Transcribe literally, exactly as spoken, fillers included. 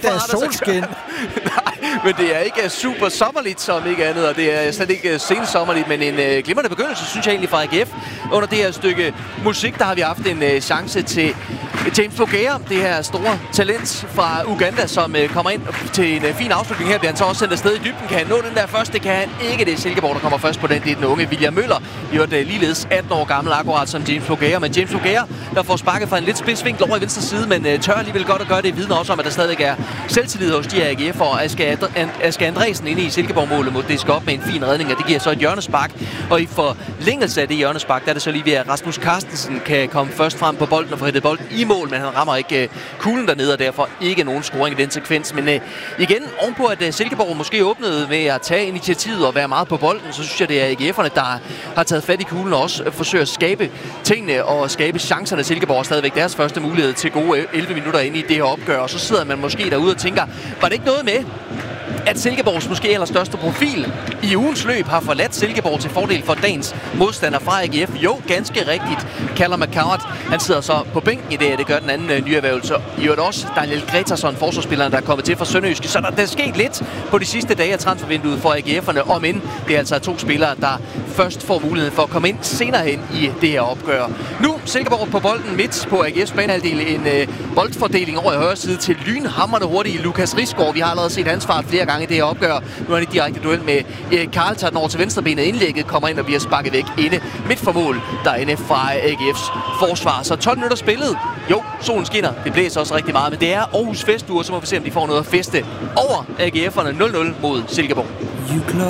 det er solskin. Nej, men det er ikke super sommerligt som ikke andet, og det er slet ikke sensommerligt, men en øh, glimrende begyndelse, synes jeg egentlig, fra A G F. Under det her stykke musik, der har vi haft en øh, chance til James Fogea, det her store talent fra Uganda, som øh, kommer ind til en øh, fin afslutning her. Bliver han så også sendt afsted i dybden. Kan han nå den der først? Det kan han ikke. Det er Silkeborg, der kommer først på den. Det er den unge William Møller. I øvrigt øh, ligeledes atten år gammel, akkurat som James Fogea. Men James Fogea, der får sparket fra en lidt spids vinkel over i venstre side, men øh, tør alligevel godt at gøre det. Vidner også om, at der stadig er selvtillid hos de her A G F, og Asger, Asger Andresen inde i Silkeborg-målet mod diske op med en fin redning, og det giver så et hjørnespark. Og i forlængelse af det hjørnespark, der er det så lige ved, at Rasmus Carstensen kan komme først frem på bolden og få hættet bolden i mål, men han rammer ikke uh, kuglen dernede, og derfor ikke nogen scoring i den sekvens. Men uh, igen, ovenpå at uh, Silkeborg måske åbnede med at tage initiativet og være meget på bolden, så synes jeg, det er A G F'erne, der har taget fat i kuglen og også uh, forsøger at skabe tingene og skabe chancerne. Silkeborg er stadigvæk deres første mulighed til gode elleve minutter inde i det her opgør, og så sidder man måske derude og tænker, var det ikke noget med, at Silkeborgs måske allerstørste profil i ugens løb har forladt Silkeborg til fordel for dagens modstander fra A G F? Jo, ganske rigtigt. Callum McCart, han sidder så på bænken i det, det gør den anden øh, nyerhvervelse. I øvrigt også Daniel Gretarsson, forsvarsspilleren, der er kommet til fra Sønderjyske. Så der, der er sket lidt på de sidste dage af transfervinduet for A G F'erne, om end det er altså to spillere, der først får muligheden for at komme ind senere hen i det her opgør. Nu Silkeborg på bolden midt på A G F's banehalvdel. En øh, boldfordeling over i højre side til lynhamrende hurtige Lukas Risgaard. Vi har allerede set hans fart flere gange i det her opgør. Nu er det direkte duel med Erik Karl, tager den over til venstrebenet. Indlægget kommer ind og bliver sparket væk inde midt for mål derinde fra A G F's forsvar. Så tolv minutter spillet. Jo, solen skinner. Det blæser også rigtig meget, men det er Aarhus festuge, så må vi se, om de får noget at feste over A G F'erne. nul nul mod Silkeborg.